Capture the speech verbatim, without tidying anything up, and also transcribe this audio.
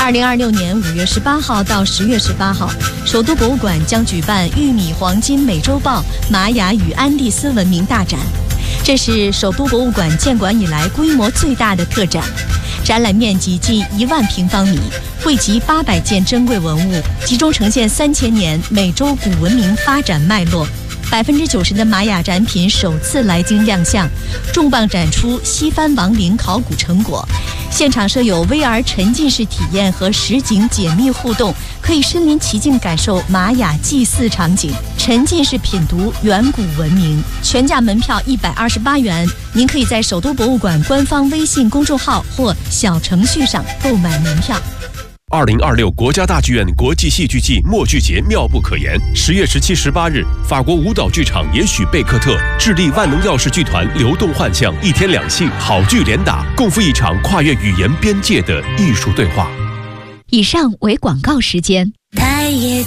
二零二六年五月十八号到十月十八号，首都博物馆将举办玉米黄金美洲豹玛雅与安第斯文明大展，这是首都博物馆建馆以来规模最大的特展，展览面积近一万平方米，汇集八百件珍贵文物，集中呈现三千年美洲古文明发展脉络。百分之九十的玛雅展品首次来京亮相，重磅展出西番亡灵考古成果。现场设有 V R 沉浸式体验和实景解密互动，可以身临其境感受玛雅祭祀场景，沉浸式品读远古文明。全价门票一百二十八元，您可以在首都博物馆官方微信公众号或小程序上购买门票。 二零二六国家大剧院国际戏剧季默剧节妙不可言，十月十七、十八日，法国舞蹈剧场也许贝克特、智利万能钥匙剧团流动幻象，一天两戏，好剧连打，共赴一场跨越语言边界的艺术对话。 以上为广告时间。 太野